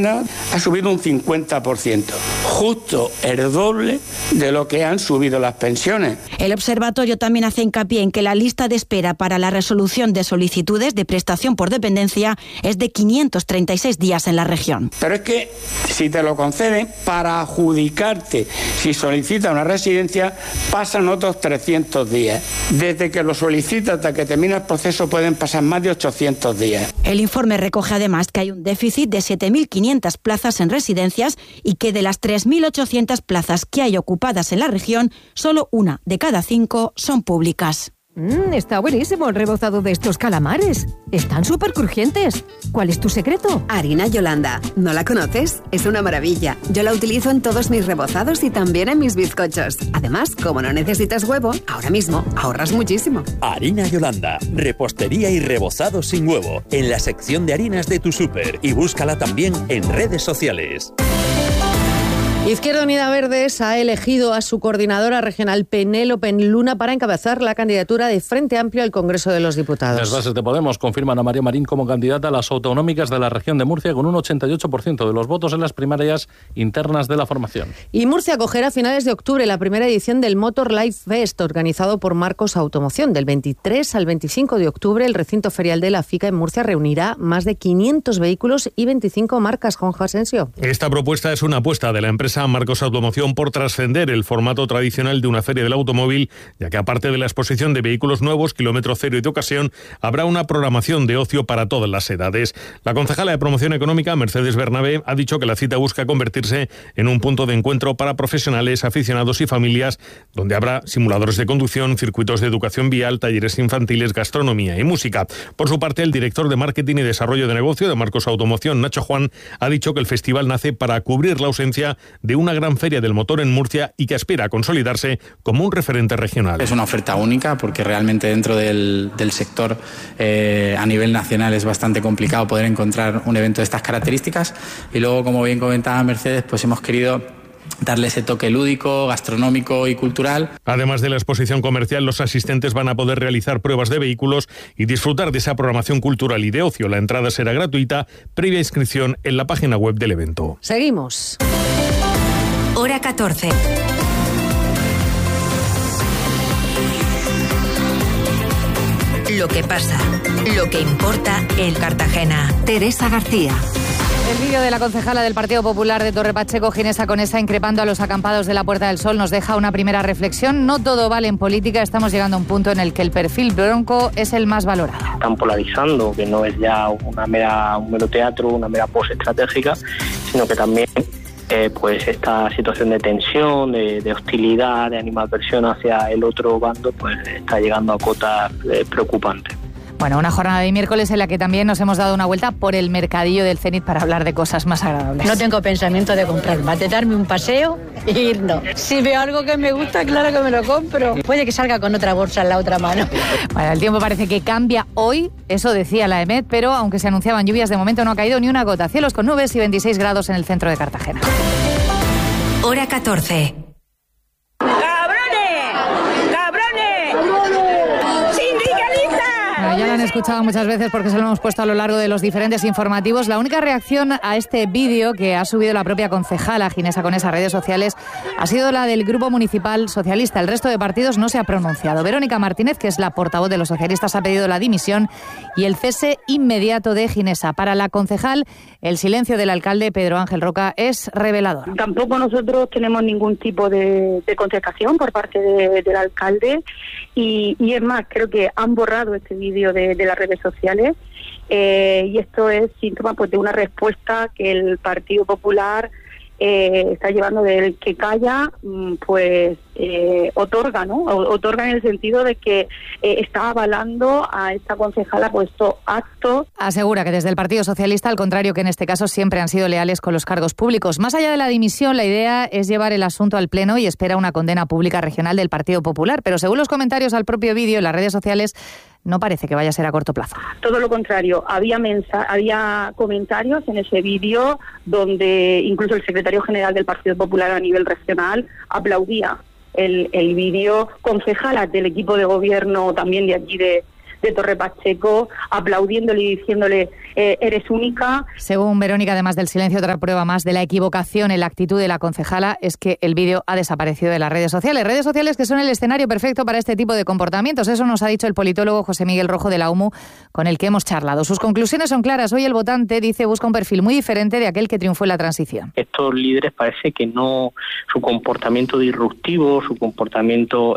nómina ha subido un 50%, justo el doble de lo que han subido las pensiones. El observatorio también hace hincapié en que la lista de espera para la resolución de solicitudes de prestación por dependencia es de 536 días en la región. Pero es que si te lo conceden, para adjudicarte, si solicitas una residencia, pasan otros 300 días. Desde que lo solicitas hasta que termina el proceso pueden pasar más de 800 días. El informe recoge además que hay un déficit de 7.500 plazas en residencias y que de las 3.800 plazas que hay ocupadas en la región, solo 1 de cada 5 son públicas. Está buenísimo el rebozado de estos calamares. Están súper crujientes. ¿Cuál es tu secreto? Harina Yolanda. ¿No la conoces? Es una maravilla. Yo la utilizo en todos mis rebozados y también en mis bizcochos. Además, como no necesitas huevo, ahora mismo ahorras muchísimo. Harina Yolanda. Repostería y rebozado sin huevo. En la sección de harinas de tu súper. Y búscala también en redes sociales. Izquierda Unida Verdes ha elegido a su coordinadora regional Penélope Luna para encabezar la candidatura de Frente Amplio al Congreso de los Diputados. Las bases de Podemos confirman a María Marín como candidata a las autonómicas de la región de Murcia con un 88% de los votos en las primarias internas de la formación. Y Murcia acogerá a finales de octubre la primera edición del Motor Life Fest organizado por Marcos Automoción. Del 23 al 25 de octubre el recinto ferial de la FICA en Murcia reunirá más de 500 vehículos y 25 marcas. Juanjo Asensio. Esta propuesta es una apuesta de la empresa Marcos Automoción por trascender el formato tradicional de una feria del automóvil, ya que aparte de la exposición de vehículos nuevos, kilómetro cero y de ocasión, habrá una programación de ocio para todas las edades. La concejala de Promoción Económica, Mercedes Bernabé, ha dicho que la cita busca convertirse en un punto de encuentro para profesionales, aficionados y familias, donde habrá simuladores de conducción, circuitos de educación vial, talleres infantiles, gastronomía y música. Por su parte, el director de Marketing y Desarrollo de Negocio de Marcos Automoción, Nacho Juan, ha dicho que el festival nace para cubrir la ausencia de una gran feria del motor en Murcia y que aspira a consolidarse como un referente regional. Es una oferta única porque realmente dentro del sector a nivel nacional es bastante complicado poder encontrar un evento de estas características y luego, como bien comentaba Mercedes, pues hemos querido darle ese toque lúdico, gastronómico y cultural. Además de la exposición comercial, los asistentes van a poder realizar pruebas de vehículos y disfrutar de esa programación cultural y de ocio. La entrada será gratuita, previa inscripción en la página web del evento. Seguimos. Hora 14. Lo que pasa, lo que importa en Cartagena. Teresa García. El vídeo de la concejala del Partido Popular de Torre Pacheco, Ginesa Conesa, increpando a los acampados de la Puerta del Sol, nos deja una primera reflexión. No todo vale en política, estamos llegando a un punto en el que el perfil bronco es el más valorado. Están polarizando, que no es ya un mero teatro, una mera pose estratégica, sino que también pues esta situación de tensión, de hostilidad, de animadversión hacia el otro bando, pues está llegando a cotas preocupantes. Bueno, una jornada de miércoles en la que también nos hemos dado una vuelta por el mercadillo del Zenit para hablar de cosas más agradables. No tengo pensamiento de comprar más, de darme un paseo e irnos. Si veo algo que me gusta, claro que me lo compro. Puede que salga con otra bolsa en la otra mano. Bueno, el tiempo parece que cambia hoy, eso decía la EMET, pero aunque se anunciaban lluvias, de momento no ha caído ni una gota. Cielos con nubes y 26 grados en el centro de Cartagena. Hora 14. Ya lo han escuchado muchas veces porque se lo hemos puesto a lo largo de los diferentes informativos. La única reacción a este vídeo que ha subido la propia concejala Ginesa Conesa a redes sociales ha sido la del Grupo Municipal Socialista. El resto de partidos no se ha pronunciado. Verónica Martínez, que es la portavoz de los socialistas, ha pedido la dimisión y el cese inmediato de Ginesa. Para la concejal, el silencio del alcalde Pedro Ángel Roca es revelador. Tampoco nosotros tenemos ningún tipo de contestación por parte del alcalde y es más, creo que han borrado este vídeo de las redes sociales y esto es síntoma pues de una respuesta que el Partido Popular está llevando del que calla, pues otorga, ¿no? Otorga en el sentido de que está avalando a esta concejala por estos actos. Asegura que desde el Partido Socialista, al contrario que en este caso, siempre han sido leales con los cargos públicos. Más allá de la dimisión, la idea es llevar el asunto al Pleno y espera una condena pública regional del Partido Popular. Pero según los comentarios al propio vídeo en las redes sociales, no parece que vaya a ser a corto plazo. Todo lo contrario, había comentarios en ese vídeo donde incluso el secretario general del Partido Popular a nivel regional aplaudía el vídeo. Concejalas del equipo de gobierno también de aquí de de Torre Pacheco, aplaudiéndole y diciéndole eres única. Según Verónica, además del silencio, otra prueba más de la equivocación en la actitud de la concejala es que el vídeo ha desaparecido de las redes sociales que son el escenario perfecto para este tipo de comportamientos. Eso nos ha dicho el politólogo José Miguel Rojo de la UMU, con el que hemos charlado. Sus conclusiones son claras. Hoy el votante, dice, busca un perfil muy diferente de aquel que triunfó en la transición. Estos líderes parece que no, su comportamiento disruptivo, su comportamiento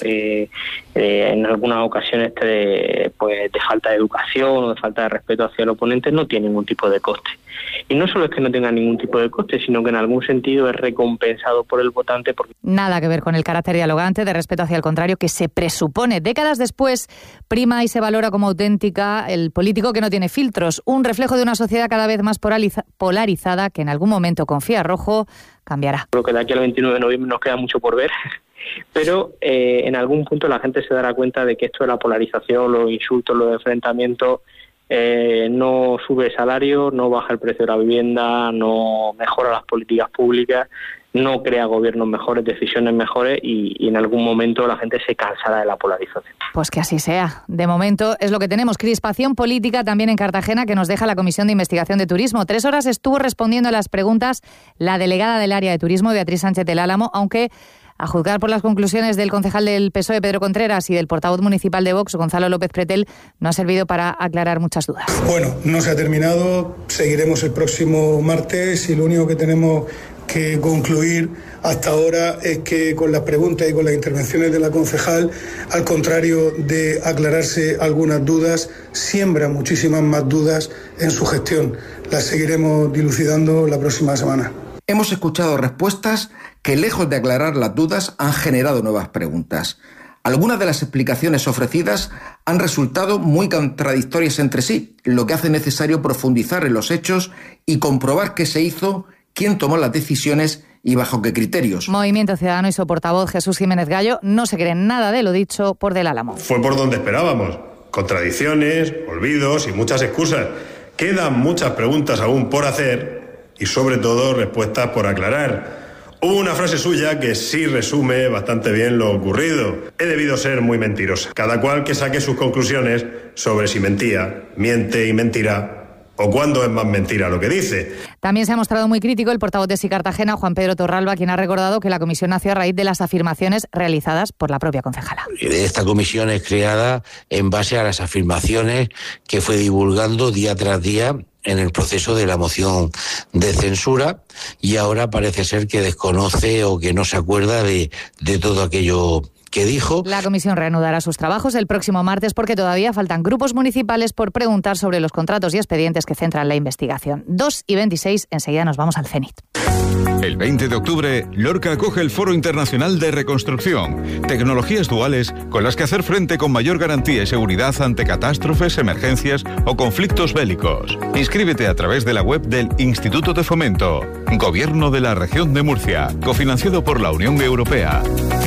en algunas ocasiones de falta de educación o de falta de respeto hacia el oponente no tiene ningún tipo de coste. Y no solo es que no tenga ningún tipo de coste, sino que en algún sentido es recompensado por el votante. Nada que ver con el carácter dialogante, de respeto hacia el contrario, que se presupone. Décadas después, prima y se valora como auténtica el político que no tiene filtros, un reflejo de una sociedad cada vez más polarizada que en algún momento, confía Rojo, cambiará. Creo que de aquí al 29 de noviembre nos queda mucho por ver. Pero en algún punto la gente se dará cuenta de que esto de la polarización, los insultos, los enfrentamientos, no sube salario, no baja el precio de la vivienda, no mejora las políticas públicas, no crea gobiernos mejores, decisiones mejores y en algún momento la gente se cansará de la polarización. Pues que así sea. De momento es lo que tenemos. Crispación política también en Cartagena que nos deja la Comisión de Investigación de Turismo. 3 horas estuvo respondiendo a las preguntas la delegada del área de turismo, Beatriz Sánchez del Álamo, aunque a juzgar por las conclusiones del concejal del PSOE, Pedro Contreras, y del portavoz municipal de Vox, Gonzalo López Pretel, no ha servido para aclarar muchas dudas. Bueno, no se ha terminado, seguiremos el próximo martes y lo único que tenemos que concluir hasta ahora es que con las preguntas y con las intervenciones de la concejal, al contrario de aclararse algunas dudas, siembra muchísimas más dudas en su gestión. Las seguiremos dilucidando la próxima semana. Hemos escuchado respuestas que, lejos de aclarar las dudas, han generado nuevas preguntas. Algunas de las explicaciones ofrecidas han resultado muy contradictorias entre sí, lo que hace necesario profundizar en los hechos y comprobar qué se hizo, quién tomó las decisiones y bajo qué criterios. Movimiento Ciudadano y su portavoz Jesús Jiménez Gallo no se creen nada de lo dicho por Del Álamo. Fue por donde esperábamos. Contradicciones, olvidos y muchas excusas. Quedan muchas preguntas aún por hacer y sobre todo respuestas por aclarar. Hubo una frase suya que sí resume bastante bien lo ocurrido. He debido ser muy mentirosa. Cada cual que saque sus conclusiones sobre si mentía, miente y mentirá, o cuándo es más mentira lo que dice. También se ha mostrado muy crítico el portavoz de Sí Cartagena, Juan Pedro Torralba, quien ha recordado que la comisión nació a raíz de las afirmaciones realizadas por la propia concejala. Esta comisión es creada en base a las afirmaciones que fue divulgando día tras día en el proceso de la moción de censura y ahora parece ser que desconoce o que no se acuerda de todo aquello que dijo. La comisión reanudará sus trabajos el próximo martes porque todavía faltan grupos municipales por preguntar sobre los contratos y expedientes que centran la investigación. 2:26, enseguida nos vamos al Cenit. El 20 de octubre, Lorca acoge el Foro Internacional de Reconstrucción. Tecnologías duales con las que hacer frente con mayor garantía y seguridad ante catástrofes, emergencias o conflictos bélicos. Inscríbete a través de la web del Instituto de Fomento. Gobierno de la Región de Murcia. Cofinanciado por la Unión Europea.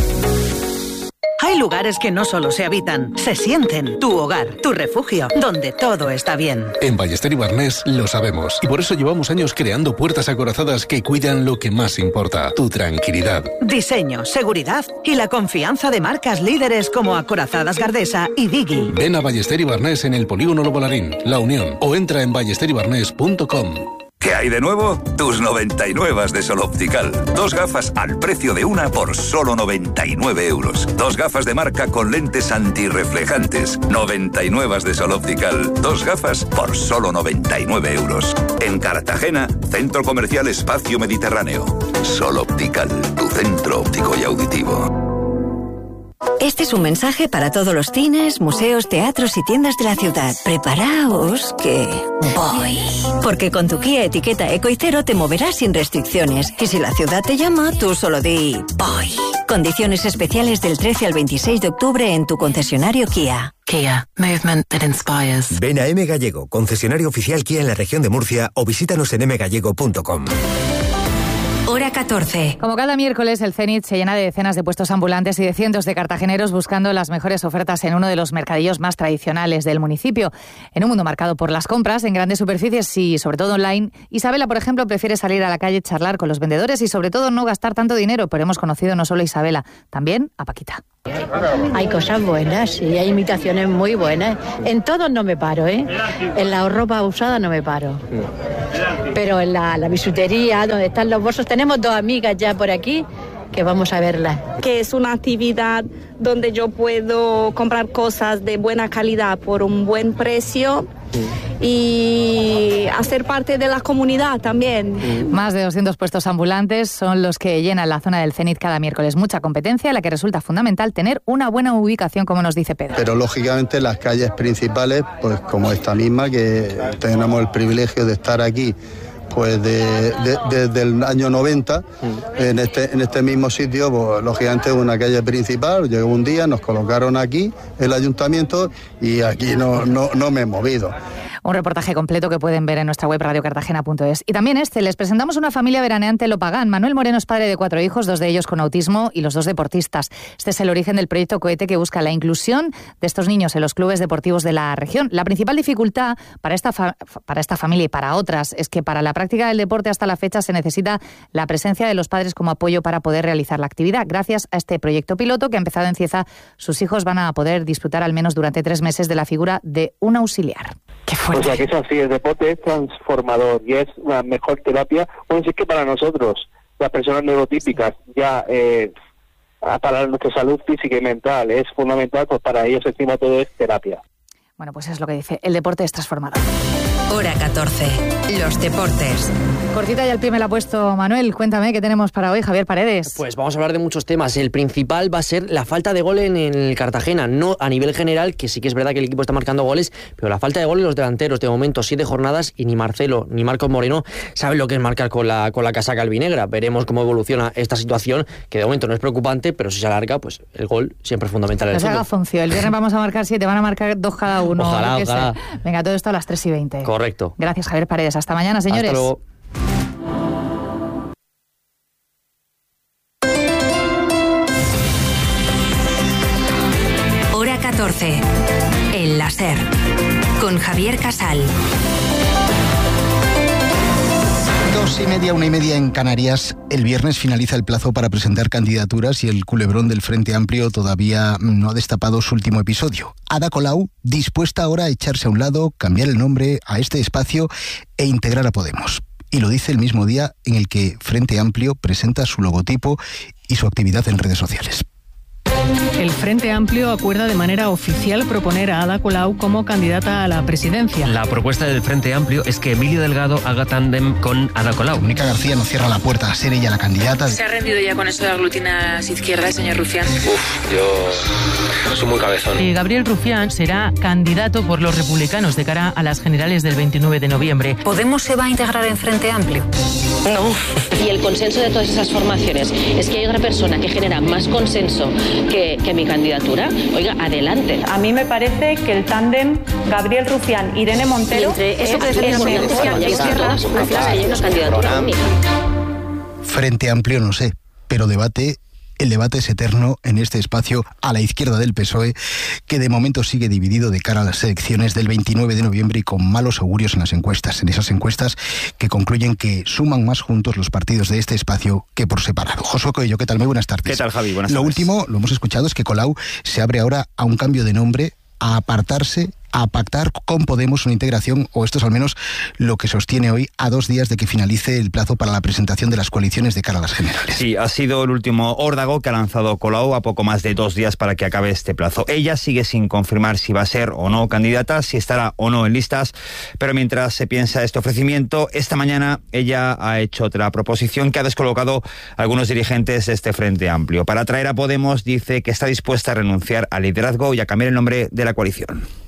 Hay lugares que no solo se habitan, se sienten. Tu hogar, tu refugio, donde todo está bien. En Ballester y Barnés lo sabemos y por eso llevamos años creando puertas acorazadas que cuidan lo que más importa, tu tranquilidad. Diseño, seguridad y la confianza de marcas líderes como Acorazadas Gardesa y Digi. Ven a Ballester y Barnés en el Polígono Lobo Larín, La Unión, o entra en ballesterybarnés.com. ¿Qué hay de nuevo? Tus 99 de Sol Optical. 2 gafas al precio de una por solo 99 euros. 2 gafas de marca con lentes antirreflejantes. 99 de Sol Optical. 2 gafas por solo 99 euros. En Cartagena, Centro Comercial Espacio Mediterráneo. Sol Optical, tu centro óptico y auditivo. Este es un mensaje para todos los cines, museos, teatros y tiendas de la ciudad. Preparaos que voy. Porque con tu Kia etiqueta Eco y Cero te moverás sin restricciones. Y si la ciudad te llama, tú solo di voy. Condiciones especiales del 13 al 26 de octubre en tu concesionario Kia. Kia, movement that inspires. Ven a M Gallego, concesionario oficial Kia en la región de Murcia, o visítanos en mgallego.com. Hora 14. Como cada miércoles, el Zenit se llena de decenas de puestos ambulantes y de cientos de cartageneros buscando las mejores ofertas en uno de los mercadillos más tradicionales del municipio. En un mundo marcado por las compras en grandes superficies y sobre todo online, Isabela, por ejemplo, prefiere salir a la calle, charlar con los vendedores y sobre todo no gastar tanto dinero, pero hemos conocido no solo a Isabela, también a Paquita. Hay cosas buenas, sí, hay imitaciones muy buenas. En todos no me paro, ¿eh? En la ropa usada no me paro. Pero en la bisutería, donde están los bolsos, tenemos 2 amigas ya por aquí que vamos a verlas. Que es una actividad donde yo puedo comprar cosas de buena calidad por un buen precio y hacer parte de la comunidad también. Más de 200 puestos ambulantes son los que llenan la zona del Zenit cada miércoles. Mucha competencia, en la que resulta fundamental tener una buena ubicación, como nos dice Pedro. Pero lógicamente las calles principales, pues como esta misma, que tenemos el privilegio de estar aquí pues desde el año 90, en este mismo sitio, pues lógicamente una calle principal. Llegó un día, nos colocaron aquí, el ayuntamiento, y aquí no me he movido. Un reportaje completo que pueden ver en nuestra web radiocartagena.es. Y también les presentamos una familia veraneante en Lopagán. Manuel Moreno es padre de 4 hijos, 2 de ellos con autismo y los 2 deportistas. Este es el origen del proyecto Cohete, que busca la inclusión de estos niños en los clubes deportivos de la región. La principal dificultad para esta familia y para otras es que para la práctica del deporte hasta la fecha se necesita la presencia de los padres como apoyo para poder realizar la actividad. Gracias a este proyecto piloto que ha empezado en Cieza, sus hijos van a poder disfrutar al menos durante 3 meses de la figura de un auxiliar. ¡Qué fuerte! O sea que es así, el deporte es transformador y es una mejor terapia. Bueno, sí, es que para nosotros, las personas neurotípicas, ya para nuestra salud física y mental es fundamental, pues para ellos encima todo es terapia. Bueno, pues es lo que dice, el deporte es transformador. Hora 14. Los deportes. Cortita y al pie me la ha puesto Manuel. Cuéntame, ¿qué tenemos para hoy, Javier Paredes? Pues vamos a hablar de muchos temas. El principal va a ser la falta de gol en el Cartagena. No a nivel general, que sí que es verdad que el equipo está marcando goles, pero la falta de gol en los delanteros. De momento, 7 jornadas y ni Marcelo ni Marcos Moreno saben lo que es marcar con la casaca albinegra. Veremos cómo evoluciona esta situación, que de momento no es preocupante, pero si se alarga, pues el gol siempre es fundamental en el fútbol. No se haga Foncio. El viernes vamos a marcar 7, van a marcar 2 cada uno. Ojalá. Venga, todo esto a las 3:20. Correcto. Gracias, Javier Paredes. Hasta mañana, señores. Hasta luego. Hora 14. El láser. Con Javier Casal. 2:30, 1:30 en Canarias. El viernes finaliza el plazo para presentar candidaturas y el culebrón del Frente Amplio todavía no ha destapado su último episodio. Ada Colau, dispuesta ahora a echarse a un lado, cambiar el nombre a este espacio e integrar a Podemos. Y lo dice el mismo día en el que Frente Amplio presenta su logotipo y su actividad en redes sociales. El Frente Amplio acuerda de manera oficial proponer a Ada Colau como candidata a la presidencia. La propuesta del Frente Amplio es que Emilio Delgado haga tándem con Ada Colau. Mónica García no cierra la puerta a ser ella la candidata. ¿Se ha rendido ya con eso de aglutinas izquierdas, señor Rufián? Yo soy muy cabezón. Gabriel Rufián será candidato por los republicanos de cara a las generales del 29 de noviembre. ¿Podemos se va a integrar en Frente Amplio? No. Y el consenso de todas esas formaciones es que hay otra persona que genera más consenso que mi candidatura. Oiga, adelante. A mí me parece que el tándem Gabriel Rufián, Irene Montero es una candidatura única. Frente Amplio no sé, pero el debate es eterno en este espacio a la izquierda del PSOE, que de momento sigue dividido de cara a las elecciones del 29 de noviembre y con malos augurios en las encuestas. En esas encuestas que concluyen que suman más juntos los partidos de este espacio que por separado. Josué Coello, ¿qué tal? Muy buenas tardes. ¿Qué tal, Javi? Buenas tardes. Lo último, lo hemos escuchado, es que Colau se abre ahora a un cambio de nombre, a apartarse, a pactar con Podemos una integración, o esto es al menos lo que sostiene hoy, a 2 días de que finalice el plazo para la presentación de las coaliciones de cara a las generales. Sí, ha sido el último órdago que ha lanzado Colau a poco más de 2 días para que acabe este plazo. Ella sigue sin confirmar si va a ser o no candidata, si estará o no en listas, pero mientras se piensa este ofrecimiento, esta mañana ella ha hecho otra proposición que ha descolocado a algunos dirigentes de este Frente Amplio. Para atraer a Podemos, dice que está dispuesta a renunciar al liderazgo y a cambiar el nombre de la coalición.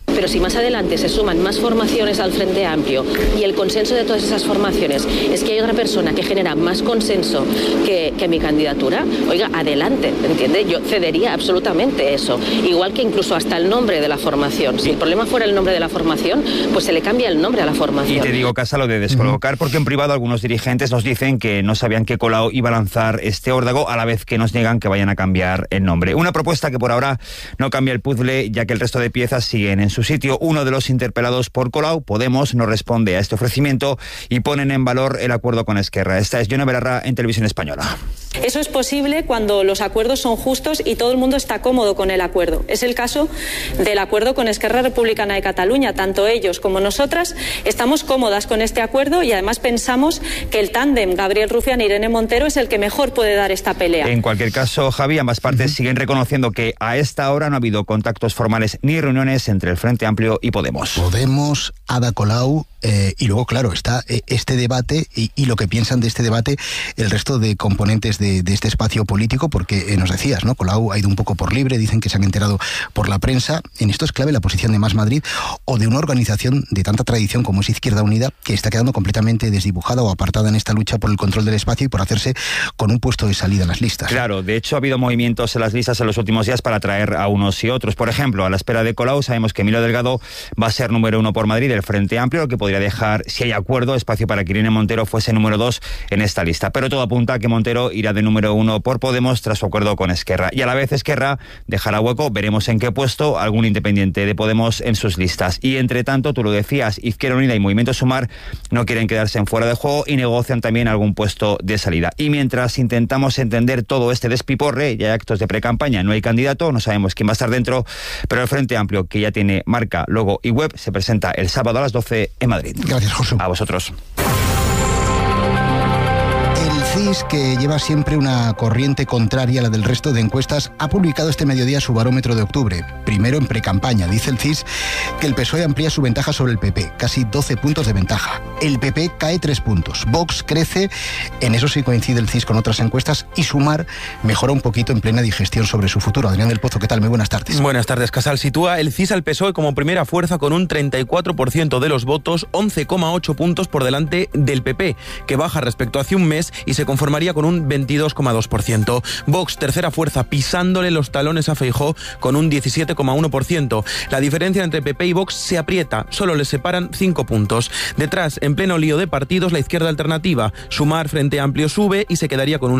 Pero si más adelante se suman más formaciones al Frente Amplio y el consenso de todas esas formaciones es que hay otra persona que genera más consenso que mi candidatura, oiga, adelante, ¿entiende? Yo cedería absolutamente eso. Igual que incluso hasta el nombre de la formación. Si el problema fuera el nombre de la formación, pues se le cambia el nombre a la formación. Y te digo, Casa, lo de descolocar, porque en privado algunos dirigentes nos dicen que no sabían que Colau iba a lanzar este órdago, a la vez que nos niegan que vayan a cambiar el nombre. Una propuesta que por ahora no cambia el puzzle, ya que el resto de piezas siguen en su sitio. Uno de los interpelados por Colau, Podemos, no responde a este ofrecimiento y ponen en valor el acuerdo con Esquerra. Esta es Yone Belarra en Televisión Española. Eso es posible cuando los acuerdos son justos y todo el mundo está cómodo con el acuerdo. Es el caso del acuerdo con Esquerra Republicana de Cataluña. Tanto ellos como nosotras estamos cómodas con este acuerdo y además pensamos que el tándem Gabriel Rufián e Irene Montero es el que mejor puede dar esta pelea. En cualquier caso, Javi, ambas partes siguen reconociendo que a esta hora no ha habido contactos formales ni reuniones entre el Frente Amplio y Podemos. Podemos, Ada Colau, y luego, claro, está este debate y lo que piensan de este debate el resto de componentes de este espacio político, porque nos decías, ¿no? Colau ha ido un poco por libre, dicen que se han enterado por la prensa. En esto es clave la posición de Más Madrid o de una organización de tanta tradición como es Izquierda Unida, que está quedando completamente desdibujada o apartada en esta lucha por el control del espacio y por hacerse con un puesto de salida en las listas. Claro, de hecho ha habido movimientos en las listas en los últimos días para traer a unos y otros. Por ejemplo, a la espera de Colau sabemos que Emilio Delgado va a ser número 1 por Madrid del Frente Amplio, lo que podría dejar, si hay acuerdo, espacio para que Irene Montero fuese número 2 en esta lista. Pero todo apunta a que Montero irá de número 1 por Podemos tras su acuerdo con Esquerra. Y a la vez Esquerra dejará hueco, veremos en qué puesto, algún independiente de Podemos en sus listas. Y entre tanto, tú lo decías, Izquierda Unida y Movimiento Sumar no quieren quedarse en fuera de juego y negocian también algún puesto de salida. Y mientras intentamos entender todo este despiporre, ya hay actos de precampaña, no hay candidato, no sabemos quién va a estar dentro, pero el Frente Amplio, que ya tiene marca, logo y web, se presenta el sábado a las 12 en Madrid. Gracias, Josu. A vosotros. El CIS, que lleva siempre una corriente contraria a la del resto de encuestas, ha publicado este mediodía su barómetro de octubre. Primero en precampaña. Dice el CIS que el PSOE amplía su ventaja sobre el PP, casi 12 puntos de ventaja. El PP cae 3 puntos. Vox crece, en eso sí coincide el CIS con otras encuestas, y Sumar mejora un poquito en plena digestión sobre su futuro. Adrián del Pozo, ¿qué tal? Muy buenas tardes. Buenas tardes, Casal. Sitúa el CIS al PSOE como primera fuerza con un 34% de los votos, 11,8 puntos por delante del PP, que baja respecto a hace un mes y se conformaría con un 22,2%. Vox, tercera fuerza, pisándole los talones a Feijóo con un 17,1%. La diferencia entre PP y Vox se aprieta, solo les separan 5 puntos. Detrás, en pleno lío de partidos, la izquierda alternativa. Sumar, Frente Amplio sube y se quedaría con un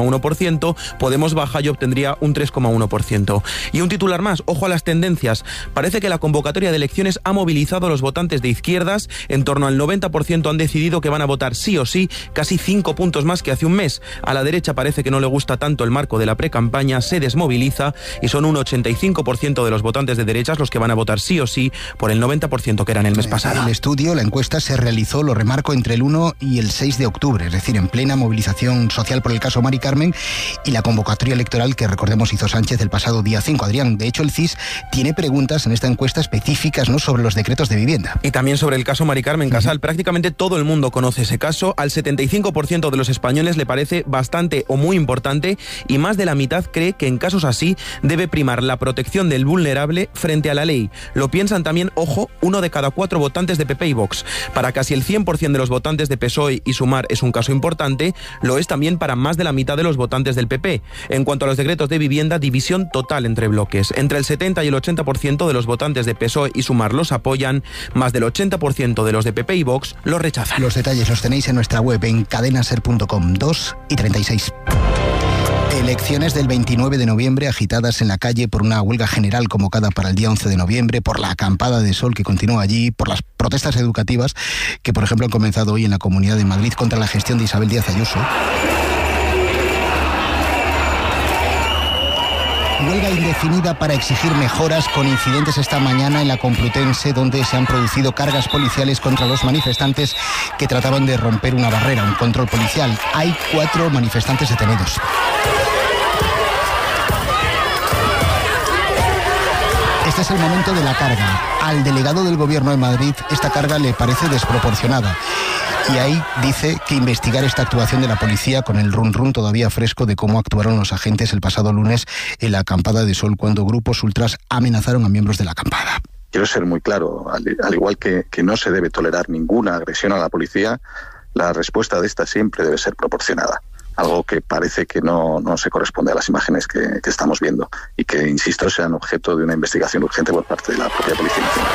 6,1%. Podemos baja y obtendría un 3,1%. Y un titular más, ojo a las tendencias. Parece que la convocatoria de elecciones ha movilizado a los votantes de izquierdas. En torno al 90% han decidido que van a votar sí o sí, casi 5 puntos más que hace un mes. A la derecha parece que no le gusta tanto el marco de la precampaña, se desmoviliza y son un 85% de los votantes de derechas los que van a votar sí o sí por el 90% que eran el mes pasado. El estudio, la encuesta se realizó, lo remarco, entre el 1 y el 6 de octubre, es decir, en plena movilización social por el caso Mari Carmen y la convocatoria electoral que, recordemos, hizo Sánchez el pasado día 5. Adrián, de hecho el CIS tiene preguntas en esta encuesta específicas, ¿no?, sobre los decretos de vivienda. Y también sobre el caso Mari Carmen, Casal. Prácticamente todo el mundo conoce ese caso. Al 75% de los españoles le parece bastante o muy importante y más de la mitad cree que en casos así debe primar la protección del vulnerable frente a la ley. Lo piensan también, ojo, 1 de cada 4 votantes de PP y Vox. Para casi el 100% de los votantes de PSOE y Sumar es un caso importante, lo es también para más de la mitad de los votantes del PP. En cuanto a los decretos de vivienda, división total entre bloques. Entre el 70 y el 80% de los votantes de PSOE y Sumar los apoyan, más del 80% de los de PP y Vox los rechazan. Los detalles los tenéis en nuestra web en cadenaser.com. 2:36. Elecciones del 29 de noviembre agitadas en la calle por una huelga general convocada para el día 11 de noviembre, por la acampada de sol que continúa allí, por las protestas educativas que, por ejemplo, han comenzado hoy en la Comunidad de Madrid contra la gestión de Isabel Díaz Ayuso. Huelga indefinida para exigir mejoras, con incidentes esta mañana en la Complutense, donde se han producido cargas policiales contra los manifestantes que trataban de romper una barrera, un control policial. Hay 4 manifestantes detenidos. Este es el momento de la carga. Al delegado del Gobierno de Madrid esta carga le parece desproporcionada. Y ahí dice que investigar esta actuación de la policía, con el run todavía fresco de cómo actuaron los agentes el pasado lunes en la acampada de sol, cuando grupos ultras amenazaron a miembros de la acampada. quiero ser muy claro, al igual que no se debe tolerar ninguna agresión a la policía, la respuesta de esta siempre debe ser proporcionada. Algo que parece que no se corresponde a las imágenes que estamos viendo y que, insisto, sean objeto de una investigación urgente por parte de la propia Policía Nacional.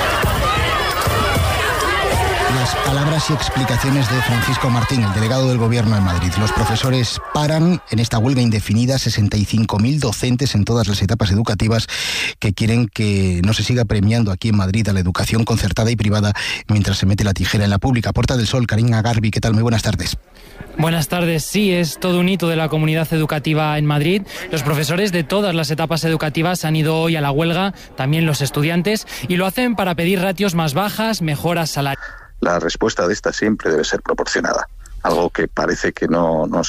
Las palabras y explicaciones de Francisco Martín, el delegado del Gobierno en Madrid. Los profesores paran en esta huelga indefinida, 65.000 docentes en todas las etapas educativas que quieren que no se siga premiando aquí en Madrid a la educación concertada y privada mientras se mete la tijera en la pública. Puerta del Sol, Karina Garbi, ¿qué tal? Muy buenas tardes. Buenas tardes. Sí, es todo un hito de la comunidad educativa en Madrid. Los profesores de todas las etapas educativas han ido hoy a la huelga, también los estudiantes, y lo hacen para pedir ratios más bajas, mejoras salariales. La respuesta de esta siempre debe ser proporcionada. Algo que parece que no